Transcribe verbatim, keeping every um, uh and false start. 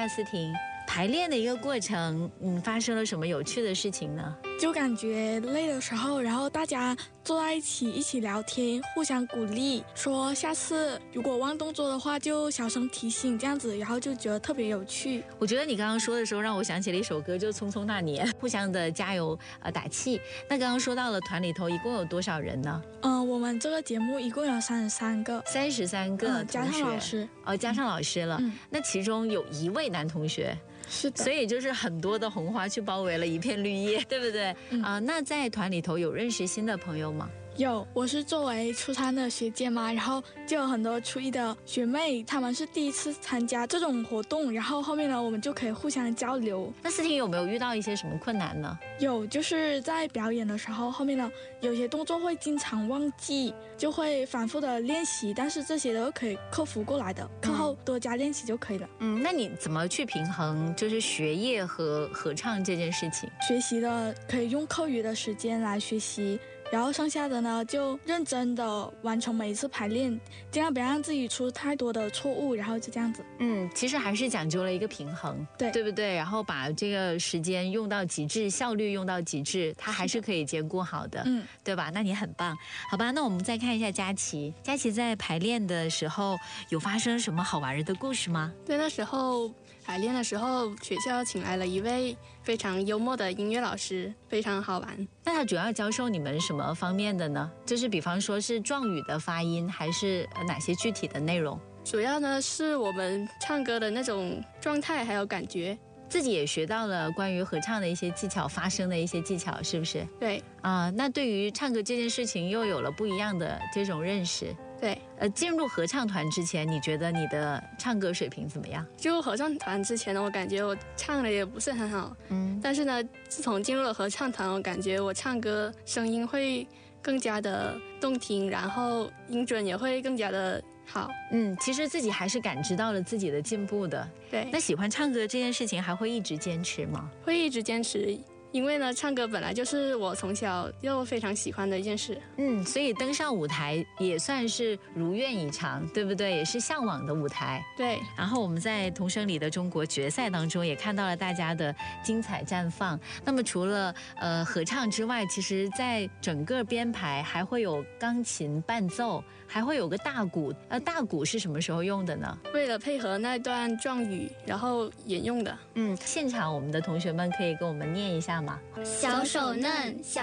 思婷，排练的一个过程，嗯，发生了什么有趣的事情呢？ 就感觉累的时候，然后大家坐在一起一起聊天，互相鼓励，说下次如果忘动作的话就小声提醒这样子，然后就觉得特别有趣。 我觉得你刚刚说的时候让我想起了一首歌，就《匆匆那年》，互相的加油呃打气。那刚刚说到了团里头一共有多少人呢？ 嗯、呃，我们这个节目一共有三十三个， 三十三个、 嗯、加上老师哦，加上老师了。 嗯， 那其中有一位男同学。 是的， 所以就是很多的红花去包围了一片绿叶，对不对？啊、 嗯呃，那在团里头有认识新的朋友吗？ 有，我是作为初三的学姐嘛，然后就有很多初一的学妹，她们是第一次参加这种活动，然后后面呢，我们就可以互相交流。 那思婷有没有遇到一些什么困难呢？ 有，就是在表演的时候，后面呢有些动作会经常忘记，就会反复的练习，但是这些都可以克服过来的，课后多加练习就可以了。 嗯，那你怎么去平衡就是学业和合唱这件事情？ 学习的可以用课余的时间来学习。然后剩下的呢，就认真的完成每一次排练，尽量别让自己出太多的错误，然后就这样子。 嗯，其实还是讲究了一个平衡， 对对不对？然后把这个时间用到极致，效率用到极致，它还是可以兼顾好的， 嗯， 对吧？那你很棒，好吧？那我们再看一下佳琪，佳琪在排练的时候有发生什么好玩的故事吗？ 对，那时候排练的时候，学校请来了一位非常幽默的音乐老师，非常好玩。 那他主要教授你们什么方面的呢？就是比方说是壮语的发音，还是哪些具体的内容？ 主要呢是我们唱歌的那种状态还有感觉。 自己也学到了关于合唱的一些技巧，发声的一些技巧，是不是？ 对啊、呃，那对于唱歌这件事情又有了不一样的这种认识。 对， 呃，进入合唱团之前，你觉得你的唱歌水平怎么样？ 就合唱团之前呢，我感觉我唱的也不是很好，嗯，但是呢，自从进入了合唱团，我感觉我唱歌声音会更加的动听，然后音准也会更加的好。 嗯，其实自己还是感知到了自己的进步的。 对， 那喜欢唱歌这件事情还会一直坚持吗？ 会一直坚持。因为呢，唱歌本来就是我从小就非常喜欢的一件事。 嗯，所以登上舞台也算是如愿以偿，对不对？也是向往的舞台。 对。 然后我们在童声里的中国决赛当中也看到了大家的精彩绽放。那么除了呃合唱之外，其实在整个编排还会有钢琴伴奏，还会有个大鼓。呃，大鼓是什么时候用的呢？ 为了配合那段壮语，然后演用的。 嗯，现场我们的同学们可以跟我们念一下吗？ 小手嫩。小